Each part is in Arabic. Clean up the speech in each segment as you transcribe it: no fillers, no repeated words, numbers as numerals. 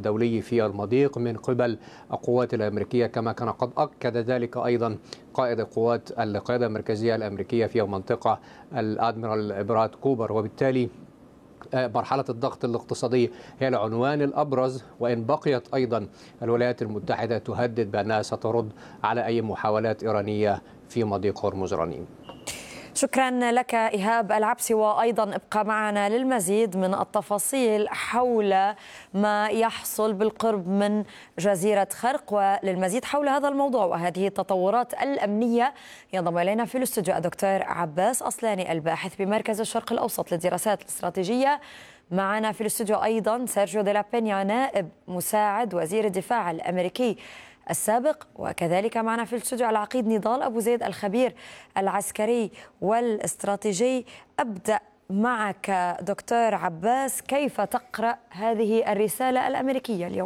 الدولي في المضيق من قبل القوات الأمريكية، كما كان قد أكد ذلك أيضا قائد قوات القيادة المركزية الأمريكية في المنطقة الأدميرال براد كوبر. وبالتالي مرحلة الضغط الاقتصادي هي العنوان الأبرز، وإن بقيت أيضا الولايات المتحدة تهدد بأنها سترد على أي محاولات إيرانية في مضيق هرمز. رنين، شكرا لك إيهاب العبسي، وأيضا ابقى معنا للمزيد من التفاصيل حول ما يحصل بالقرب من جزيرة خرق. وللمزيد حول هذا الموضوع وهذه التطورات الأمنية ينضم إلينا في الاستوديو الدكتور عباس أصلاني، الباحث بمركز الشرق الأوسط للدراسات الاستراتيجية. معنا في الاستوديو أيضا سيرجيو دي لا بينيا، نائب مساعد وزير الدفاع الأمريكي السابق، وكذلك معنا في الاستوديو العقيد نضال أبو زيد، الخبير العسكري والاستراتيجي. أبدأ معك دكتور عباس، كيف تقرأ هذه الرسالة الأمريكية اليوم؟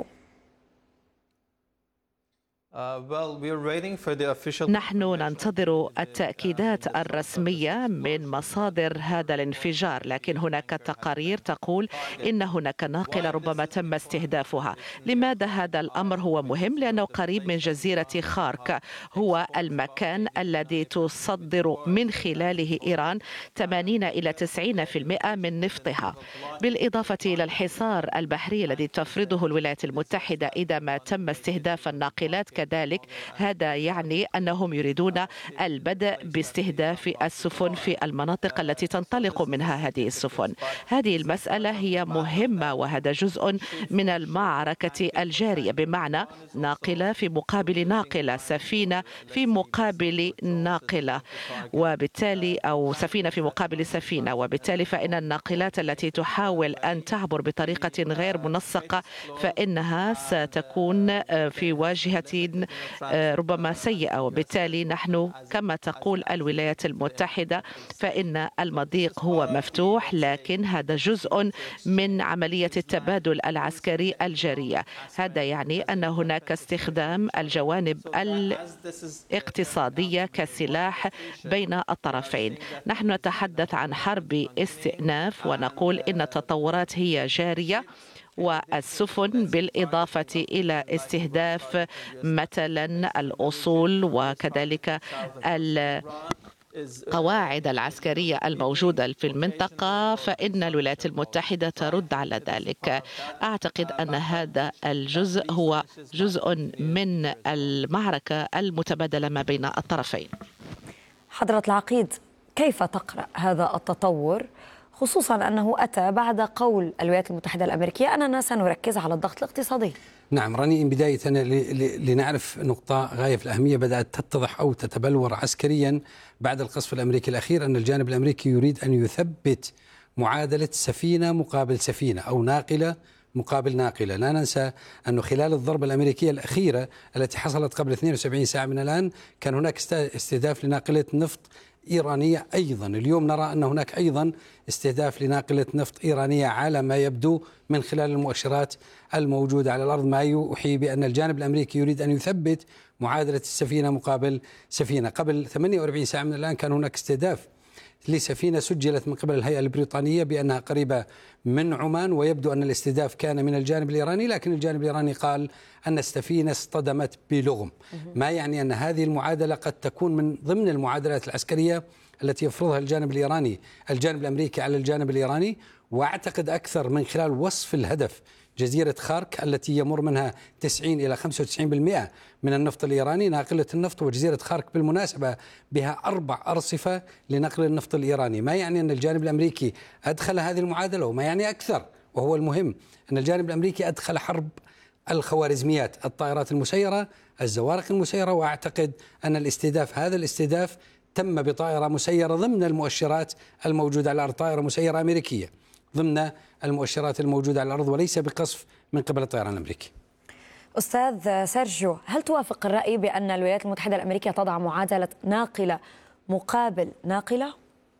نحن ننتظر التأكيدات الرسمية من مصادر هذا الانفجار، لكن هناك تقارير تقول إن هناك ناقلة ربما تم استهدافها. لماذا هذا الأمر هو مهم؟ لأنه قريب من جزيرة خارك، هو المكان الذي تصدر من خلاله إيران 80 إلى 90% من نفطها، بالإضافة إلى الحصار البحري الذي تفرضه الولايات المتحدة إذا ما تم استهداف الناقلات. كذلك هذا يعني أنهم يريدون البدء باستهداف السفن في المناطق التي تنطلق منها هذه السفن. هذه المسألة هي مهمة، وهذا جزء من المعركة الجارية، بمعنى ناقلة في مقابل ناقلة، سفينة في مقابل ناقلة، وبالتالي أو سفينة في مقابل سفينة، وبالتالي فإن الناقلات التي تحاول أن تعبر بطريقة غير منسقة فإنها ستكون في واجهة ربما سيئة. وبالتالي نحن كما تقول الولايات المتحدة فإن المضيق هو مفتوح، لكن هذا جزء من عملية التبادل العسكري الجارية. هذا يعني أن هناك استخدام الجوانب الاقتصادية كسلاح بين الطرفين. نحن نتحدث عن حرب استئناف ونقول إن التطورات هي جارية، والسفن بالإضافة إلى استهداف مثلا الأصول وكذلك القواعد العسكرية الموجودة في المنطقة، فإن الولايات المتحدة ترد على ذلك. أعتقد أن هذا الجزء هو جزء من المعركة المتبادلة ما بين الطرفين. حضرة العقيد، كيف تقرأ هذا التطور، خصوصا أنه أتى بعد قول الولايات المتحدة الأمريكية أننا سنركز على الضغط الاقتصادي؟ نعم رني، بداية لنعرف نقطة غاية في الأهمية بدأت تتضح أو تتبلور عسكريا بعد القصف الأمريكي الأخير، أن الجانب الأمريكي يريد أن يثبت معادلة سفينة مقابل سفينة أو ناقلة مقابل ناقلة. لا ننسى أنه خلال الضربة الأمريكية الأخيرة التي حصلت قبل 72 ساعة من الآن كان هناك استهداف لناقلة نفط إيرانية. أيضا اليوم نرى أن هناك أيضا استهداف لناقلة نفط إيرانية على ما يبدو من خلال المؤشرات الموجودة على الأرض، ما يوحي بأن الجانب الأمريكي يريد أن يثبت معادلة السفينة مقابل سفينة. قبل 48 ساعة من الآن كان هناك استهداف لسفينة سجلت من قبل الهيئة البريطانية بأنها قريبة من عمان، ويبدو أن الاستهداف كان من الجانب الإيراني، لكن الجانب الإيراني قال أن السفينة اصطدمت بلغم، ما يعني أن هذه المعادلة قد تكون من ضمن المعادلات العسكرية التي يفرضها الجانب الأمريكي على الجانب الإيراني. وأعتقد أكثر من خلال وصف الهدف جزيرة خارك التي يمر منها 90 إلى 95% من النفط الإيراني ناقلة النفط، وجزيرة خارك بالمناسبة بها 4 أرصفة لنقل النفط الإيراني، ما يعني أن الجانب الأمريكي أدخل هذه المعادلة، وما يعني أكثر وهو المهم أن الجانب الأمريكي أدخل حرب الخوارزميات، الطائرات المسيرة، الزوارق المسيرة. وأعتقد أن هذا الاستهداف تم بطائرة مسيرة ضمن المؤشرات الموجودة على الأرض، طائرة مسيرة أمريكية ضمن المؤشرات الموجودة على الأرض، وليس بقصف من قبل الطيران الأمريكي. أستاذ سيرجيو، هل توافق الرأي بأن الولايات المتحدة الأمريكية تضع معادلة ناقلة مقابل ناقلة؟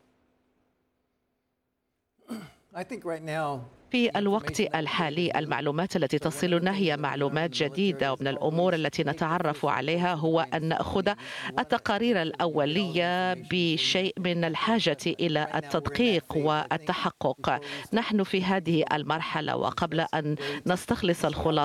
في الوقت الحالي المعلومات التي تصلنا هي معلومات جديدة، ومن الأمور التي نتعرف عليها هو أن نأخذ التقارير الأولية بشيء من الحاجة إلى التدقيق والتحقق. نحن في هذه المرحلة وقبل أن نستخلص الخلاصة